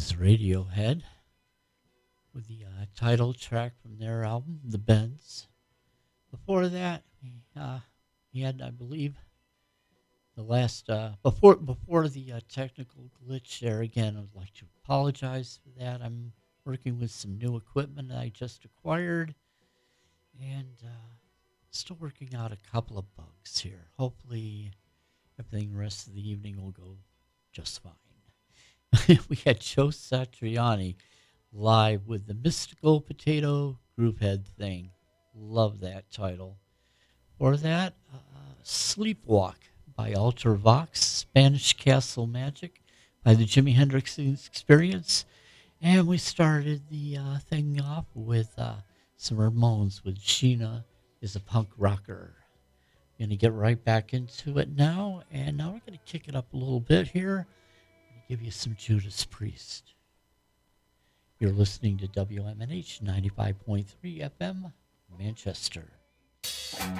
was Radiohead with the title track from their album, The Bends. Before that, we had, I believe, the last before the technical glitch there. Again, I would like to apologize for that. I'm working with some new equipment that I just acquired, and still working out a couple of bugs here. Hopefully, everything the rest of the evening will go just fine. We had Joe Satriani live with the Mystical Potato Groovehead thing. Love that title. For that, Sleepwalk by Ultravox, Spanish Castle Magic by the Jimi Hendrix Experience. And we started the thing off with some Ramones with Sheena is a Punk Rocker. Going to get right back into it now. And now we're going to kick it up a little bit here and give you some Judas Priest. You're listening to WMNH 95.3 FM, Manchester.